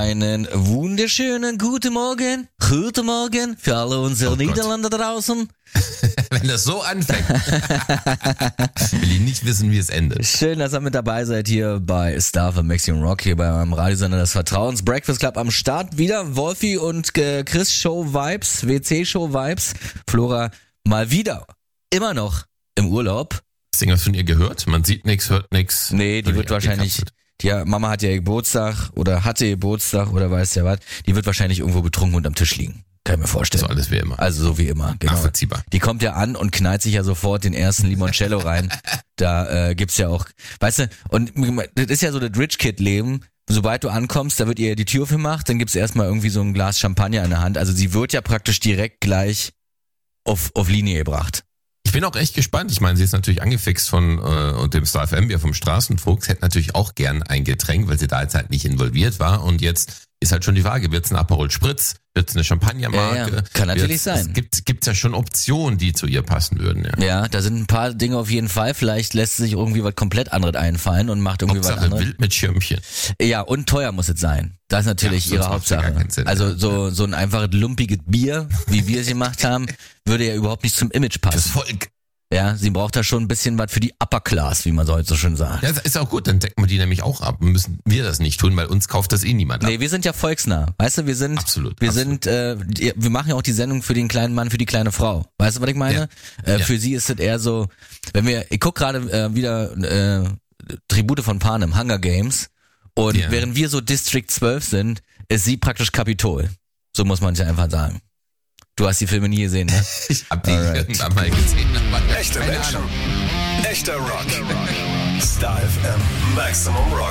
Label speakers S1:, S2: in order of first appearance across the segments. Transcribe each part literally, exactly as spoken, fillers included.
S1: Einen wunderschönen guten Morgen, guten Morgen für alle unsere
S2: Oh Gott.
S1: Niederländer draußen.
S2: Wenn das so anfängt, will ich nicht wissen, wie es endet.
S1: Schön, dass ihr mit dabei seid hier bei Star für Maximum Rock, hier bei meinem Radiosender des Vertrauens. Breakfast Club am Start, wieder Wolfi und äh, Chris Show Vibes, W C Show Vibes. Flora mal wieder, immer noch im Urlaub.
S2: Hast du irgendwas von ihr gehört? Man sieht nichts, hört nichts.
S1: Nee, die wird wahrscheinlich... Die Mama hat ja Geburtstag oder hatte Geburtstag oder weiß ja was. Die wird wahrscheinlich irgendwo betrunken und am Tisch liegen. Kann ich mir vorstellen.
S2: So alles wie immer.
S1: Also so wie immer, genau.
S2: Nachvollziehbar.
S1: Die kommt ja an und knallt sich ja sofort den ersten Limoncello rein. Da äh, gibt's ja auch, weißt du, und das ist ja so das Rich Kid Leben. Sobald du ankommst, da wird ihr die Tür aufgemacht, dann gibt's erstmal irgendwie so ein Glas Champagner in der Hand. Also sie wird ja praktisch direkt gleich auf, auf Linie gebracht.
S2: Ich bin auch echt gespannt. Ich meine, sie ist natürlich angefixt von äh, und dem Star F M, ja vom Straßenfuchs, hätte natürlich auch gern ein Getränk, weil sie da jetzt halt nicht involviert war. Und jetzt ist halt schon die Frage, wird's ein Aperol Spritz, wird's eine Champagnermarke?
S1: Ja, ja. Kann natürlich
S2: wird's,
S1: sein.
S2: Es gibt gibt's ja schon Optionen, die zu ihr passen würden. Ja,
S1: Ja, da sind ein paar Dinge auf jeden Fall. Vielleicht lässt sich irgendwie was komplett anderes einfallen und macht irgendwie was
S2: Hauptsache
S1: anderes.
S2: wild mit Schirmchen.
S1: Ja, und teuer muss es sein. Das ist natürlich
S2: Ja,
S1: ihre
S2: sonst macht's ja
S1: Hauptsache.
S2: gar keinen Sinn,
S1: also
S2: ja.
S1: so so ein einfaches lumpiges Bier, wie wir es gemacht haben, würde ja überhaupt nicht zum Image
S2: Das
S1: passen.
S2: Volk.
S1: Ja, sie braucht da schon ein bisschen was für die Upper Class, wie man so heute so schön sagt.
S2: Ja, das ist auch gut, dann decken wir die nämlich auch ab. Müssen wir das nicht tun, weil uns kauft das eh niemand ab.
S1: Nee, wir sind ja volksnah. Weißt du, wir sind
S2: Absolut,
S1: wir
S2: absolut.
S1: sind äh, die- wir machen ja auch die Sendung für den kleinen Mann, für die kleine Frau. Weißt du, was ich meine? Äh,
S2: Ja.
S1: Für sie ist es eher so, wenn wir ich guck gerade äh, wieder äh, Tribute von Panem, Hunger Games, und
S2: Ja.
S1: während wir so District zwölf sind, ist sie praktisch Kapitol. So muss man es ja einfach sagen. Du hast die Filme nie gesehen, ne?
S2: Ich hab die
S1: Alright.
S2: irgendwann mal gesehen. aber
S3: Echte
S2: keine
S3: Menschen,
S2: Ahnung.
S3: echter Rock. Star F M Maximum Rock.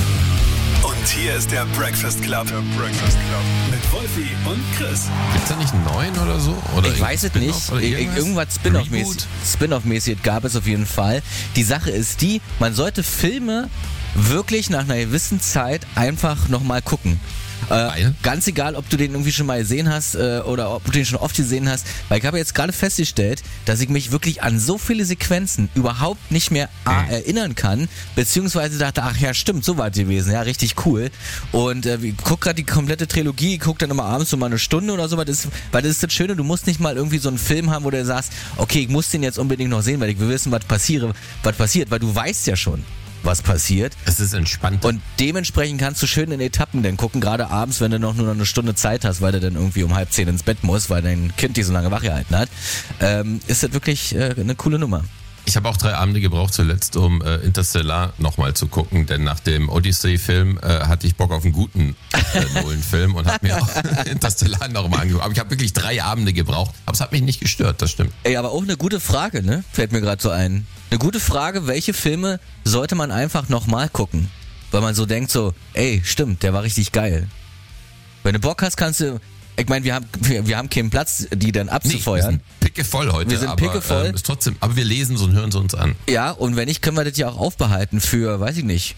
S3: Und hier ist der Breakfast Club. Der Breakfast Club. Mit Wolfi und Chris.
S2: Gibt's da nicht einen neuen oder so? Oder
S1: Ich weiß es
S2: irgendein
S1: nicht.
S2: Spin-off oder
S1: Ir-
S2: irgendwas?
S1: Irgendwas Spin-off-mäßig.
S2: Reboot?
S1: Spin-off-mäßig gab es auf jeden Fall. Die Sache ist die, man sollte Filme wirklich nach einer gewissen Zeit einfach nochmal gucken. Äh,
S2: Weil?
S1: ganz egal, ob du den irgendwie schon mal gesehen hast äh, oder ob du den schon oft gesehen hast, weil ich habe jetzt gerade festgestellt, dass ich mich wirklich an so viele Sequenzen überhaupt nicht mehr A, erinnern kann, beziehungsweise dachte, ach ja, stimmt, so war es gewesen, ja, richtig cool. Und äh, ich guck gerade die komplette Trilogie, ich guck dann immer abends so mal eine Stunde oder so, weil das, ist, weil das ist das Schöne, du musst nicht mal irgendwie so einen Film haben, wo du sagst, okay, ich muss den jetzt unbedingt noch sehen, weil ich will wissen, was passiere, was passiert, weil du weißt ja schon, was passiert.
S2: Es ist entspannt.
S1: Und dementsprechend kannst du schön in Etappen dann gucken, gerade abends, wenn du noch nur noch eine Stunde Zeit hast, weil du dann irgendwie um halb zehn ins Bett musst, weil dein Kind dich so lange wach gehalten hat, ähm, ist das wirklich äh, eine coole Nummer.
S2: Ich habe auch drei Abende gebraucht zuletzt, um äh, Interstellar nochmal zu gucken, denn nach dem Odyssey-Film äh, hatte ich Bock auf einen guten äh, Nolan-Film und habe mir auch Interstellar nochmal angeguckt. Aber ich habe wirklich drei Abende gebraucht, aber es hat mich nicht gestört, das stimmt.
S1: Ey, aber auch eine gute Frage, ne? Fällt mir gerade so ein. Eine gute Frage, welche Filme sollte man einfach nochmal gucken? Weil man so denkt so, ey, stimmt, der war richtig geil. Wenn du Bock hast, kannst du, ich meine, wir haben, wir, wir haben keinen Platz, die dann
S2: Nee, wir
S1: abzufeuern.
S2: sind pickevoll heute,
S1: Wir sind
S2: aber
S1: pickevoll.
S2: ähm, ist trotzdem, aber wir lesen so und hören sie uns an.
S1: Ja, und wenn nicht, können wir das ja auch aufbehalten für, weiß ich nicht.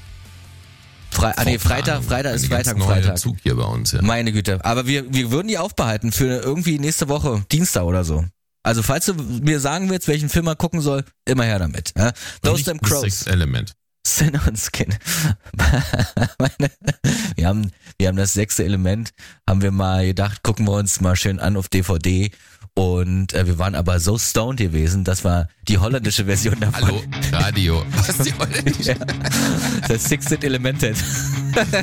S1: Fre ah, nee, Freitag, Freitag ist
S2: Ein ganz
S1: Freitag,
S2: neuer
S1: Freitag.
S2: Zug hier bei uns, ja.
S1: Meine Güte. Aber wir, wir würden die aufbehalten für irgendwie nächste Woche, Dienstag oder so. Also falls du mir sagen willst, welchen Film man gucken soll, immer her damit. Ja? Those
S2: Nicht
S1: Damn
S2: das
S1: Crows.
S2: Sixth Element.
S1: Sin und Skin. Meine, wir haben, wir haben das sechste Element, haben wir mal gedacht, gucken wir uns mal schön an auf D V D. Und äh, wir waren aber so stoned gewesen, das war die holländische Version davon.
S2: Hallo, Radio. Was die heute?
S1: Ja, das Sixth Elemented.